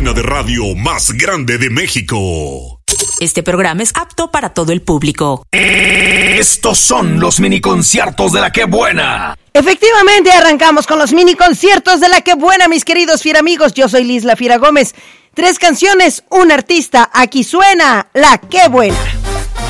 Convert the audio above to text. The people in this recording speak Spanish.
cabina de radio más grande de México. Este programa es apto para todo el público. Estos son los mini conciertos de La Que Buena. Efectivamente, arrancamos con los mini conciertos de La Que Buena, mis queridos fieramigos. Yo soy Liz La Fiera Gómez. 3 canciones, un artista. Aquí suena La Que Buena.